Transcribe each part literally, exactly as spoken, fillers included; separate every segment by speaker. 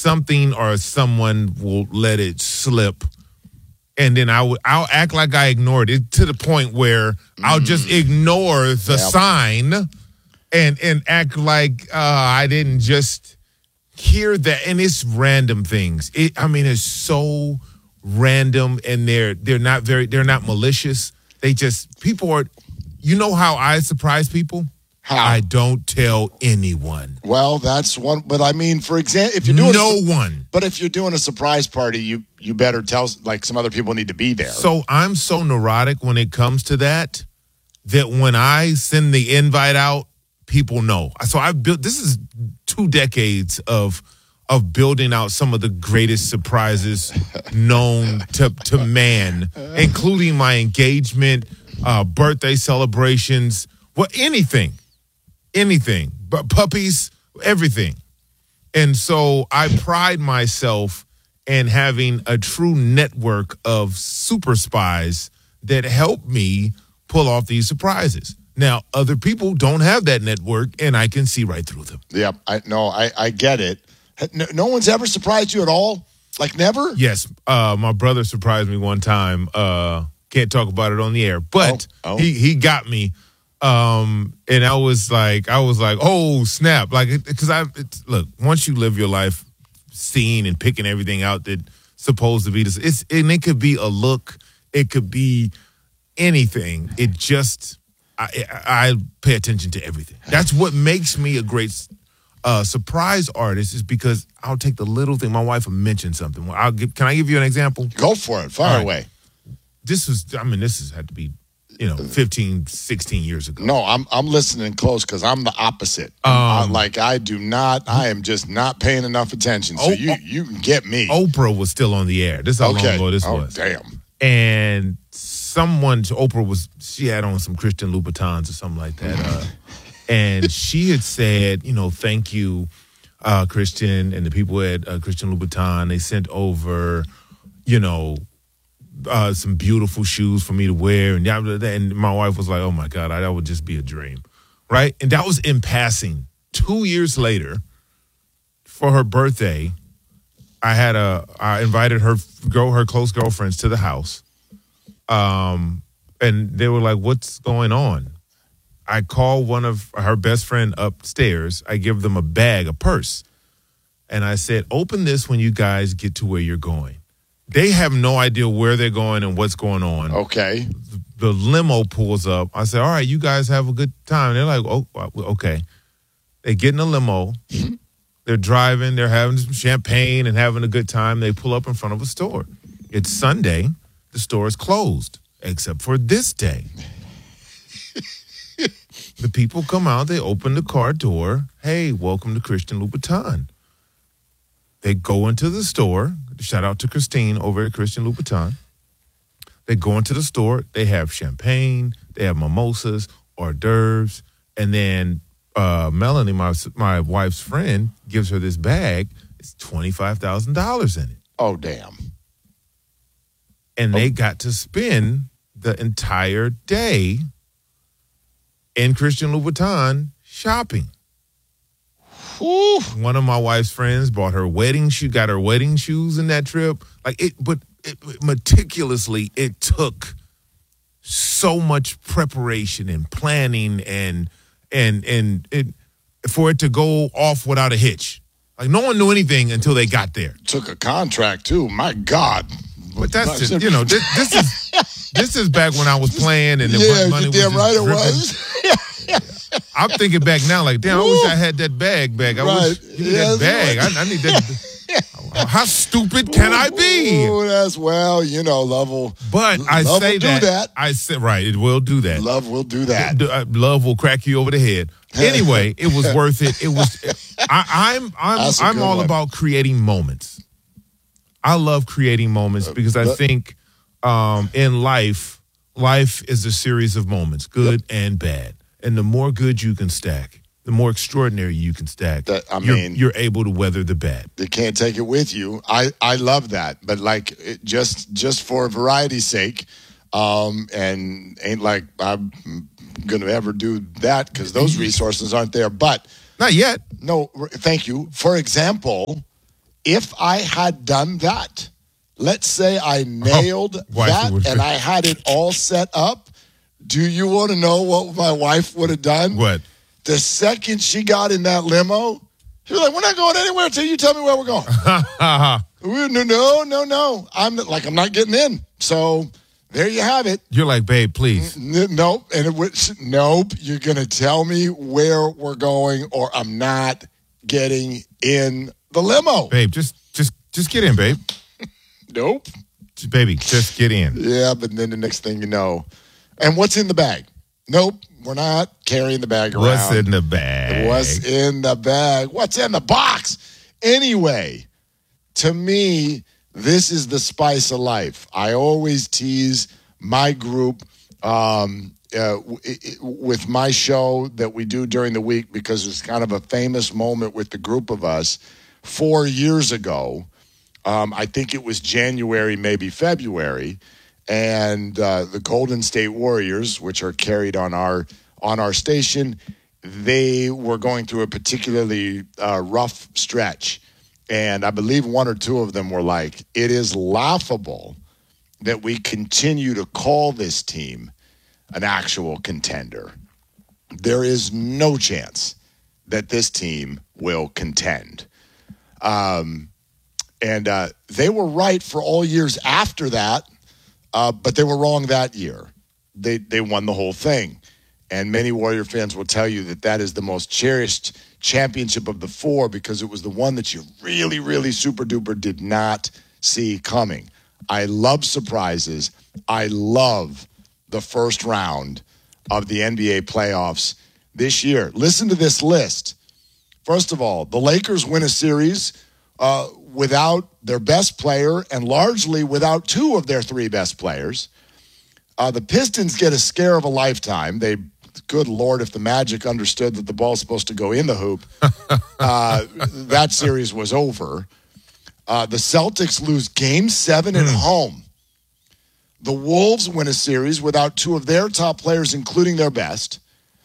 Speaker 1: something or someone will let it slip, and then I would I'll act like I ignored it to the point where I'll just ignore the
Speaker 2: Yep.
Speaker 1: sign and and act like uh, I didn't just hear that. And it's random things. It, I mean, it's so random, and they're they're not very they're not malicious. They just people are. You know how I surprise people?
Speaker 2: How?
Speaker 1: I don't tell anyone.
Speaker 2: Well, that's one. But I mean, for example, if you're doing
Speaker 1: no
Speaker 2: a, su-
Speaker 1: one.
Speaker 2: but if you're doing a surprise party, you you better tell like some other people need to be there.
Speaker 1: So I'm so neurotic when it comes to that that when I send the invite out, people know. So I've built. This is two decades of of building out some of the greatest surprises known to to man, including my engagement, uh, birthday celebrations, what anything. Anything, but puppies, everything. And so I pride myself in having a true network of super spies that help me pull off these surprises. Now, other people don't have that network, and I can see right through them.
Speaker 2: Yeah, I no, I, I get it. No, no one's ever surprised you at all? Like never?
Speaker 1: Yes, uh, my brother surprised me one time. Uh, can't talk about it on the air, but
Speaker 2: Oh, oh.
Speaker 1: he he got me. Um, and I was like, I was like, oh snap! Like, because I it's, look, once you live your life seeing and picking everything out that's supposed to be this, it's and it could be a look, it could be anything. It just, I, I pay attention to everything. That's what makes me a great uh, surprise artist, is because I'll take the little thing. My wife will mention something. I'll give. Can I give you an example?
Speaker 2: Go for it. Fire
Speaker 1: All right.
Speaker 2: away.
Speaker 1: This was, I mean, this has had to be, you know, fifteen, sixteen years ago.
Speaker 2: No, I'm I'm listening close because I'm the opposite.
Speaker 1: Um,
Speaker 2: I'm like I do not. I am just not paying enough attention. So
Speaker 1: Oh,
Speaker 2: you
Speaker 1: oh.
Speaker 2: you can get me.
Speaker 1: Oprah was still on the air. This is how long
Speaker 2: okay.
Speaker 1: ago this
Speaker 2: oh,
Speaker 1: was.
Speaker 2: Damn.
Speaker 1: And someone, Oprah was, she had on some Christian Louboutins or something like that. Uh, and she had said, you know, thank you, uh, Christian, and the people at uh, Christian Louboutin. They sent over, you know, uh, some beautiful shoes for me to wear. And, and my wife was like, oh, my God, that would just be a dream. Right? And that was in passing. Two years later, for her birthday, I had a, I invited her, girl, her close girlfriends to the house. Um, and they were like, what's going on? I call one of her best friend upstairs. I give them a bag, a purse. And I said, open this when you guys get to where you're going. They have no idea where they're going and what's going on.
Speaker 2: Okay.
Speaker 1: The limo pulls up. I said, all right, you guys have a good time. They're like, oh, okay. They get in a limo. They're driving. They're having some champagne and having a good time. They pull up in front of a store. It's Sunday. The store is closed, except for this day. The people come out. They open the car door. Hey, welcome to Christian Louboutin. They go into the store. Shout out to Christine over at Christian Louboutin. They go into the store. They have champagne. They have mimosas, hors d'oeuvres. And then uh, Melanie, my my wife's friend, gives her this bag. It's twenty-five thousand dollars in it.
Speaker 2: Oh, damn.
Speaker 1: And they got to spend the entire day in Christian Louboutin shopping.
Speaker 2: Whew.
Speaker 1: One of my wife's friends bought her wedding shoe, got her wedding shoes in that trip. Like it, but it, meticulously, it took so much preparation and planning and and and it for it to go off without a hitch. Like no one knew anything until they got there.
Speaker 2: Took a contract too. My God.
Speaker 1: But that's just, you know, this, this is this is back when I was playing and the
Speaker 2: yeah,
Speaker 1: money
Speaker 2: you're
Speaker 1: was
Speaker 2: damn
Speaker 1: just
Speaker 2: right it
Speaker 1: dripping.
Speaker 2: was.
Speaker 1: I'm thinking back now, like, damn, I wish I had that bag back. I
Speaker 2: Right.
Speaker 1: wish give me
Speaker 2: Yeah,
Speaker 1: that bag.
Speaker 2: right.
Speaker 1: I, I need that. How stupid can I be?
Speaker 2: Oh, that's well, you know, love will.
Speaker 1: But I
Speaker 2: love
Speaker 1: say
Speaker 2: will do
Speaker 1: that,
Speaker 2: that.
Speaker 1: I say right, it will do that.
Speaker 2: Love will do that.
Speaker 1: D- uh, Love will crack you over the head. Anyway, it was worth it. It was. I, I'm I'm
Speaker 2: That's a
Speaker 1: I'm
Speaker 2: good
Speaker 1: all
Speaker 2: one.
Speaker 1: about creating moments. I love creating moments because I
Speaker 2: but-
Speaker 1: think um, in life, life is a series of moments, good and bad. And the more good you can stack, the more extraordinary you can stack.
Speaker 2: That- I
Speaker 1: you're,
Speaker 2: mean-
Speaker 1: you're able to weather the bad.
Speaker 2: They can't take it with you. I, I love that, but like it just just for variety's sake, um, and ain't like I'm gonna ever do that because those resources aren't there. But
Speaker 1: Not yet.
Speaker 2: no, thank you. For example, if I had done that, let's say I nailed
Speaker 1: oh,
Speaker 2: that and I had it all set up, do you want to know what my wife would have done?
Speaker 1: What?
Speaker 2: The second she got in that limo, she was like, we're not going anywhere until you tell me where we're going. no, no, no, no. I'm like, I'm not getting in. So there you have it.
Speaker 1: You're like, babe, please.
Speaker 2: N- nope. And it was, nope. You're going to tell me where we're going or I'm not getting in the limo.
Speaker 1: Babe, just just just get in, babe.
Speaker 2: Nope.
Speaker 1: Just, baby, just get in.
Speaker 2: Yeah, but then the next thing you know. And what's in the bag? Nope. We're not carrying the bag around.
Speaker 1: What's in the bag?
Speaker 2: What's in the bag? What's in the box? Anyway, to me, this is the spice of life. I always tease my group um, uh, w- it, with my show that we do during the week because it's kind of a famous moment with the group of us. Four years ago, um, I think it was January, maybe February, and uh, the Golden State Warriors, which are carried on our on our station, they were going through a particularly uh, rough stretch. And I believe one or two of them were like, it is laughable that we continue to call this team an actual contender. There is no chance that this team will contend. Um, and uh, they were right for all years after that. Uh, but they were wrong that year. They they won the whole thing. And many Warrior fans will tell you that that is the most cherished championship of the four because it was the one that you really, really super duper did not see coming. I love surprises. I love the first round of the N B A playoffs this year. Listen to this list. First of all, the Lakers win a series uh, without their best player and largely without two of their three best players. Uh, the Pistons get a scare of a lifetime. They, good Lord, if the Magic understood that the ball's supposed to go in the hoop, uh, that series was over. Uh, the Celtics lose game seven at home. The Wolves win a series without two of their top players, including their best.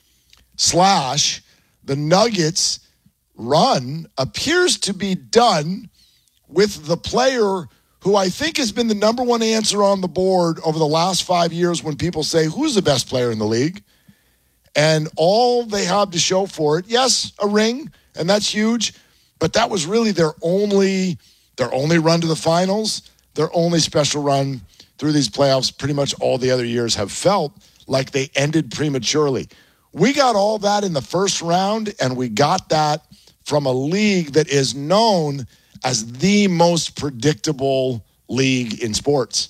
Speaker 2: Slash, the Nuggets run appears to be done with the player who I think has been the number one answer on the board over the last five years when people say, who's the best player in the league? And all they have to show for it, yes, a ring, and that's huge, but that was really their only their only run to the finals, their only special run through these playoffs. Pretty much all the other years have felt like they ended prematurely. We got all that in the first round, and we got that from a league that is known as the most predictable league in sports.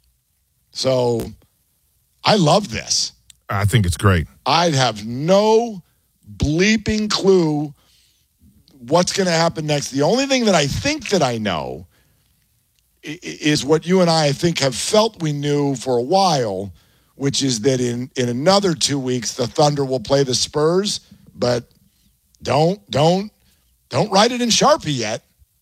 Speaker 2: So I love this.
Speaker 1: I think it's great.
Speaker 2: I'd have no bleeping clue what's going to happen next. The only thing that I think that I know is what you and I, I think, have felt we knew for a while, which is that in, in another two weeks, the Thunder will play the Spurs, but don't, don't, don't write it in Sharpie yet.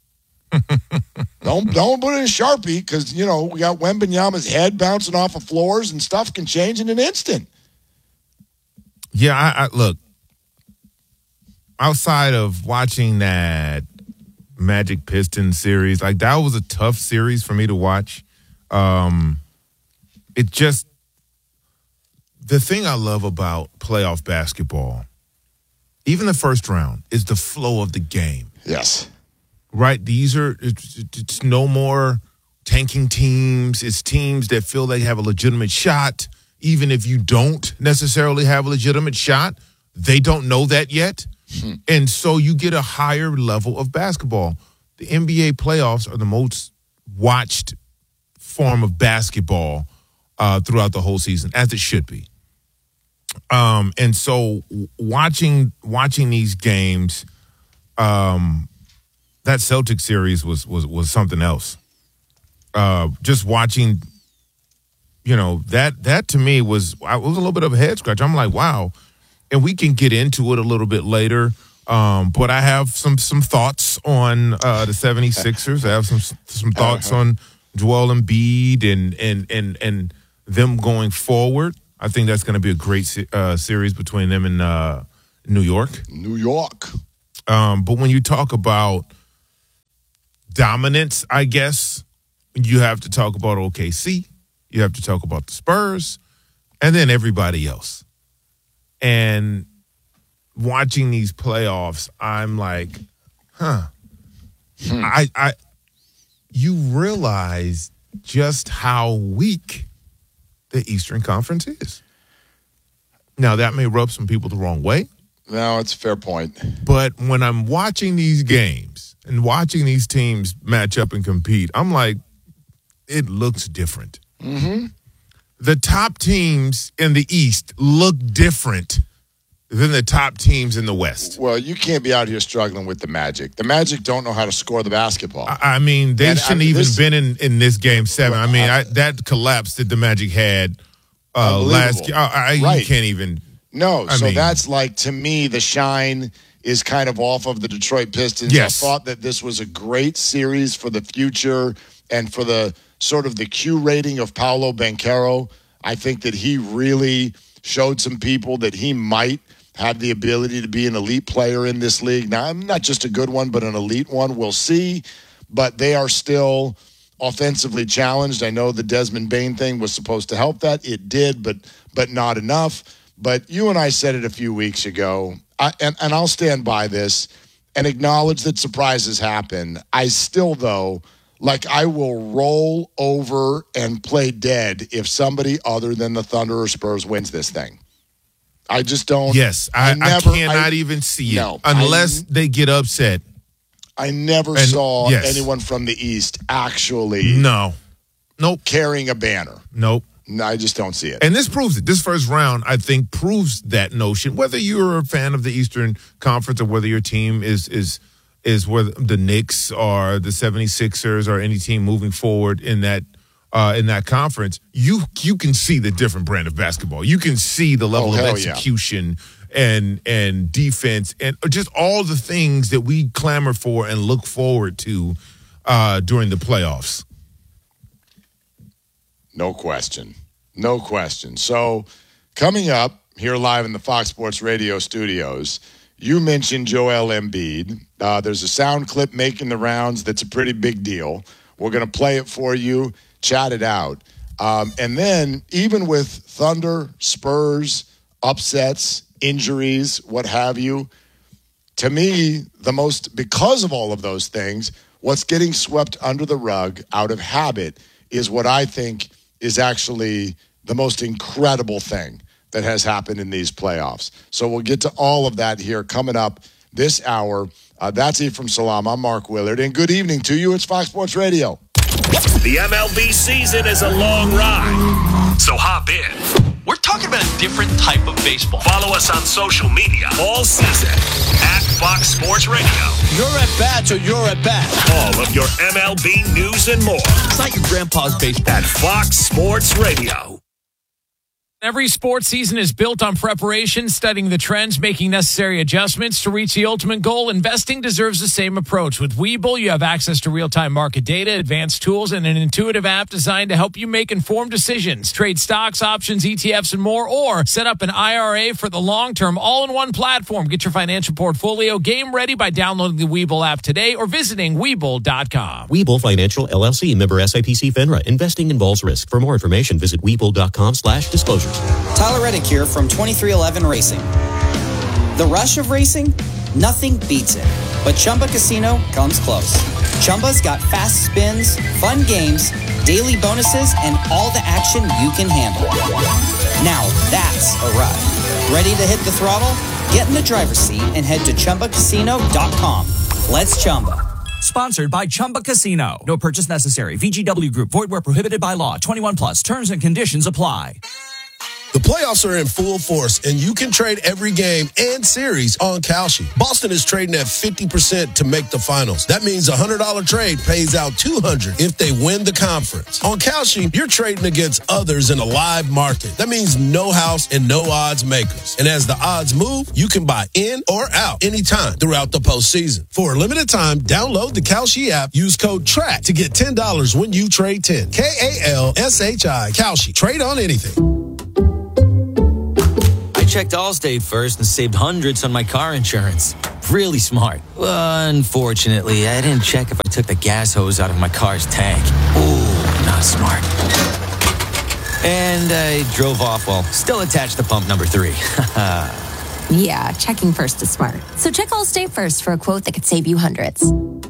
Speaker 2: don't don't put it in Sharpie because, you know, we got Wembanyama's head bouncing off of floors and stuff can change in an instant.
Speaker 1: Yeah, I, I look, outside of watching that Magic Pistons series, like that was a tough series for me to watch. Um, it just, the thing I love about playoff basketball, even the first round, is the flow of the game.
Speaker 2: Yes.
Speaker 1: Right? These are, it's, it's no more tanking teams. It's teams that feel they have a legitimate shot. Even if you don't necessarily have a legitimate shot, they don't know that yet. Hmm. And so you get a higher level of basketball. The N B A playoffs are the most watched form of basketball uh, throughout the whole season, as it should be. Um, and so watching watching these games, um, that Celtic series was was was something else. Uh, just watching, you know, that that to me was it was a little bit of a head scratch. I'm like, wow. And we can get into it a little bit later. Um, but I have some some thoughts on uh, the seventy-sixers. I have some some thoughts uh-huh. on Joel Embiid and and and and them going forward. I think that's going to be a great uh, series between them and uh, New York.
Speaker 2: New York.
Speaker 1: Um, but when you talk about dominance, I guess, you have to talk about O K C. You have to talk about the Spurs, and then everybody else. And watching these playoffs, I'm like, huh. Hmm. I, I, you realize just how weak the Eastern Conference is. Now, that may rub some people the wrong way.
Speaker 2: No, it's a fair point.
Speaker 1: But when I'm watching these games and watching these teams match up and compete, I'm like, it looks different.
Speaker 2: Mm-hmm.
Speaker 1: The top teams in the East look different than the top teams in the West.
Speaker 2: Well, you can't be out here struggling with the Magic. The Magic don't know how to score the basketball.
Speaker 1: I, I mean, they
Speaker 2: and,
Speaker 1: shouldn't
Speaker 2: I mean,
Speaker 1: even
Speaker 2: this,
Speaker 1: been in, in this game seven. I mean, I, that collapse that the Magic had uh, last year, I, I,
Speaker 2: right.
Speaker 1: you can't even.
Speaker 2: No,
Speaker 1: I
Speaker 2: so
Speaker 1: mean,
Speaker 2: that's like, to me, the shine is kind of off of the Detroit Pistons.
Speaker 1: Yes.
Speaker 2: I thought that this was a great series for the future and for the sort of the Q rating of Paolo Banchero. I think that he really showed some people that he might have the ability to be an elite player in this league. Now, I'm not just a good one, but an elite one. We'll see. But they are still offensively challenged. I know the Desmond Bane thing was supposed to help that. It did, but but not enough. But you and I said it a few weeks ago, I, and, and I'll stand by this and acknowledge that surprises happen. I still, though, like I will roll over and play dead if somebody other than the Thunder or Spurs wins this thing. I just don't.
Speaker 1: Yes, I, I, never, I cannot I, even see it no, unless I, they get upset.
Speaker 2: I never and, saw yes. anyone from the East actually
Speaker 1: no, nope,
Speaker 2: carrying a banner.
Speaker 1: Nope.
Speaker 2: No, I just don't see it.
Speaker 1: And this proves it. This first round, I think, proves that notion. Whether you're a fan of the Eastern Conference or whether your team is is is whether the Knicks or the seventy-sixers or any team moving forward in that uh, in that conference, you you can see the different brand of basketball. You can see the level
Speaker 2: oh,
Speaker 1: of execution yeah. and and defense and just all the things that we clamor for and look forward to uh, during the playoffs.
Speaker 2: No question. No question. So coming up here live in the Fox Sports Radio studios, you mentioned Joel Embiid. Uh, there's a sound clip making the rounds that's a pretty big deal. We're going to play it for you, chat it out. Um, and then even with Thunder, Spurs, upsets, injuries, what have you, to me, the most, because of all of those things, what's getting swept under the rug out of habit is what I think is actually the most incredible thing that has happened in these playoffs. So we'll get to all of that here coming up this hour. Uh, that's Ephraim Salaam. I'm Mark Willard, and good evening to you. It's Fox Sports Radio.
Speaker 3: The M L B season is a long ride, so hop in.
Speaker 4: We're talking about a different type of baseball.
Speaker 3: Follow us on social media all season at Fox Sports Radio.
Speaker 5: You're at bats or you're at bat.
Speaker 3: All of your M L B news and more.
Speaker 5: It's not your grandpa's baseball.
Speaker 3: At Fox Sports Radio.
Speaker 6: Every sports season is built on preparation, studying the trends, making necessary adjustments to reach the ultimate goal. Investing deserves the same approach. With Webull, you have access to real-time market data, advanced tools, and an intuitive app designed to help you make informed decisions. Trade stocks, options, E T Fs, and more, or set up an I R A for the long-term all-in-one platform. Get your financial portfolio game ready by downloading the Webull app today or visiting Webull dot com.
Speaker 7: Webull Financial, L L C, member S I P C FINRA. Investing involves risk. For more information, visit Webull dot com slash disclosures.
Speaker 8: Tyler Reddick here from twenty-three eleven Racing. The rush of racing? Nothing beats it. But Chumba Casino comes close. Chumba's got fast spins, fun games, daily bonuses, and all the action you can handle. Now that's a ride. Ready to hit the throttle? Get in the driver's seat and head to Chumba Casino dot com. Let's Chumba.
Speaker 9: Sponsored by Chumba Casino. No purchase necessary. V G W Group. Void where prohibited by law. twenty-one plus. Terms and conditions apply.
Speaker 10: The playoffs are in full force, and you can trade every game and series on Kalshi. Boston is trading at fifty percent to make the finals. That means a one hundred dollars trade pays out two hundred dollars if they win the conference. On Kalshi, you're trading against others in a live market. That means no house and no odds makers. And as the odds move, you can buy in or out anytime throughout the postseason. For a limited time, download the Kalshi app. Use code TRACK to get ten dollars when you trade ten. K A L S H I. Kalshi. Trade on anything.
Speaker 11: checked Allstate first and saved hundreds on my car insurance. Really smart. Unfortunately, I didn't check if I took the gas hose out of my car's tank. Ooh, not smart. And I drove off while still attached to pump number three.
Speaker 12: Yeah, checking first is smart. So check Allstate first for a quote that could save you hundreds.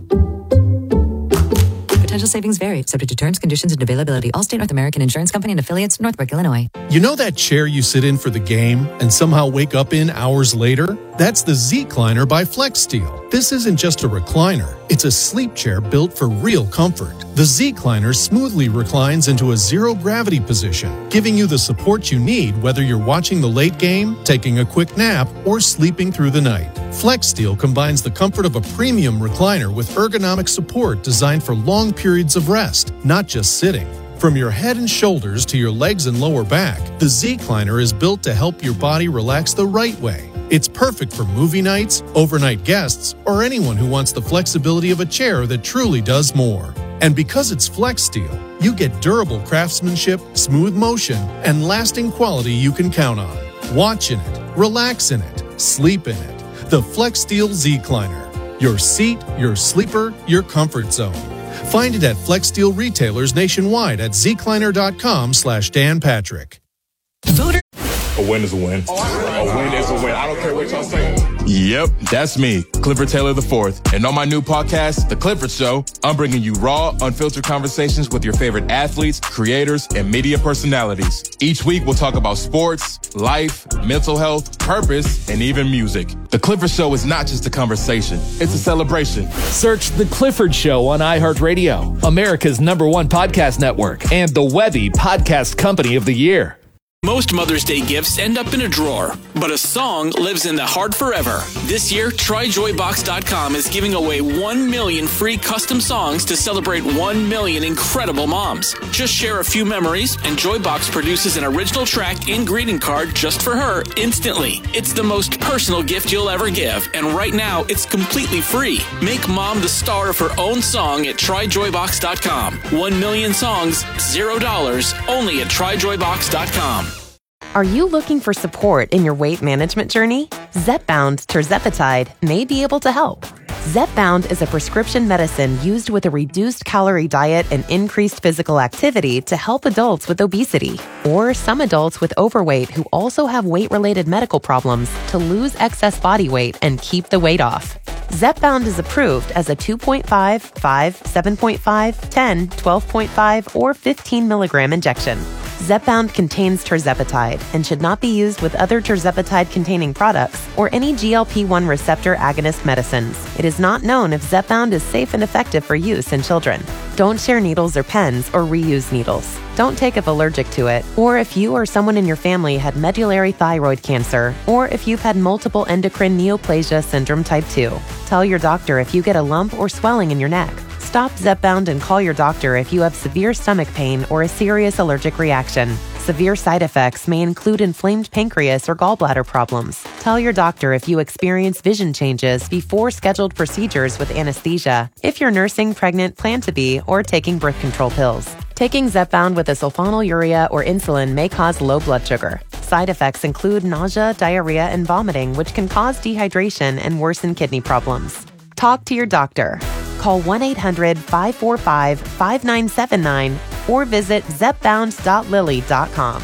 Speaker 13: Potential savings vary, subject to terms, conditions, and availability. Allstate North American Insurance Company and affiliates, Northbrook, Illinois.
Speaker 14: You know that chair you sit in for the game and somehow wake up in hours later? That's the Z-Cliner by FlexSteel. This isn't just a recliner. It's a sleep chair built for real comfort. The Z-Cliner smoothly reclines into a zero-gravity position, giving you the support you need whether you're watching the late game, taking a quick nap, or sleeping through the night. FlexSteel combines the comfort of a premium recliner with ergonomic support designed for long periods of rest, not just sitting. From your head and shoulders to your legs and lower back, the Z-Cliner is built to help your body relax the right way. It's perfect for movie nights, overnight guests, or anyone who wants the flexibility of a chair that truly does more. And because it's FlexSteel, you get durable craftsmanship, smooth motion, and lasting quality you can count on. Watch in it, relax in it, sleep in it. The FlexSteel Z-Cliner. Your seat, your sleeper, your comfort zone. Find it at FlexSteel retailers nationwide at zcliner.com slash Dan Patrick.
Speaker 15: Voter. A win is a win. A win is a win. I don't care what y'all say. Yep, that's me, Clifford Taylor the fourth. And on my new podcast, The Clifford Show, I'm bringing you raw, unfiltered conversations with your favorite athletes, creators, and media personalities. Each week, we'll talk about sports, life, mental health, purpose, and even music. The Clifford Show is not just a conversation. It's a celebration.
Speaker 16: Search The Clifford Show on iHeartRadio, America's number one podcast network, and the Webby Podcast Company of the Year.
Speaker 17: Most Mother's Day gifts end up in a drawer, but a song lives in the heart forever. This year, Try Joy Box dot com is giving away one million free custom songs to celebrate one million incredible moms. Just share a few memories, and Joybox produces an original track and greeting card just for her instantly. It's the most personal gift you'll ever give, and right now, it's completely free. Make mom the star of her own song at Try Joy Box dot com. One million songs, zero dollars, only at Try Joy Box dot com.
Speaker 18: Are you looking for support in your weight management journey? Zepbound tirzepatide may be able to help. Zepbound is a prescription medicine used with a reduced calorie diet and increased physical activity to help adults with obesity or some adults with overweight who also have weight-related medical problems to lose excess body weight and keep the weight off. Zepbound is approved as a two point five, five, seven point five, ten, twelve point five, or fifteen milligram injection. Zepbound contains tirzepatide and should not be used with other tirzepatide-containing products or any G L P one receptor agonist medicines. It is not known if Zepbound is safe and effective for use in children. Don't share needles or pens or reuse needles. Don't take if allergic to it, or if you or someone in your family had medullary thyroid cancer, or if you've had multiple endocrine neoplasia syndrome type two. Tell your doctor if you get a lump or swelling in your neck. Stop Zepbound and call your doctor if you have severe stomach pain or a serious allergic reaction. Severe side effects may include inflamed pancreas or gallbladder problems. Tell your doctor if you experience vision changes before scheduled procedures with anesthesia, if you're nursing, pregnant, plan to be, or taking birth control pills. Taking Zepbound with a sulfonylurea or insulin may cause low blood sugar. Side effects include nausea, diarrhea, and vomiting, which can cause dehydration and worsen kidney problems. Talk to your doctor. Call one eight hundred, five four five, five nine seven nine or visit zepbound dot lilly dot com.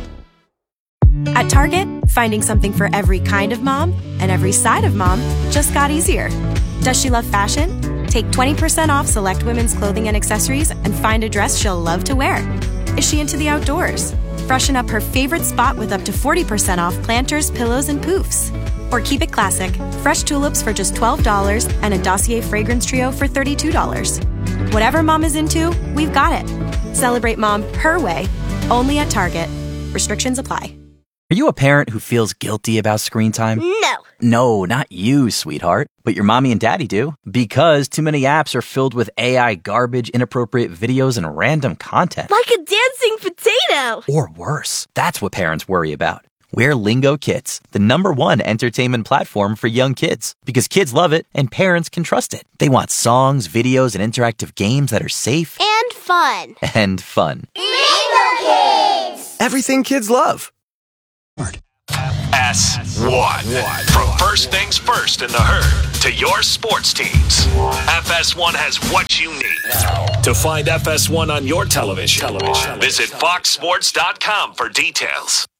Speaker 19: At Target, finding something for every kind of mom and every side of mom just got easier. Does she love fashion? Take twenty percent off select women's clothing and accessories and find a dress she'll love to wear. Is she into the outdoors? Freshen up her favorite spot with up to forty percent off planters, pillows, and poofs. Or keep it classic, fresh tulips for just twelve dollars and a Dossier fragrance trio for thirty-two dollars. Whatever mom is into, we've got it. Celebrate mom her way, only at Target. Restrictions apply.
Speaker 20: Are you a parent who feels guilty about screen time?
Speaker 21: No.
Speaker 20: No, not you, sweetheart. But your mommy and daddy do. Because too many apps are filled with A I garbage, inappropriate videos, and random content.
Speaker 21: Like a dancing potato.
Speaker 20: Or worse. That's what parents worry about. We're Lingo Kids, the number one entertainment platform for young kids. Because kids love it and parents can trust it. They want songs, videos, and interactive games that are safe.
Speaker 21: And fun.
Speaker 20: And fun.
Speaker 21: Lingo Kids!
Speaker 22: Everything kids love.
Speaker 3: At S one. From first things first in the herd to your sports teams, F S one has what you need. To find F S one on your television, television. visit fox sports dot com for details.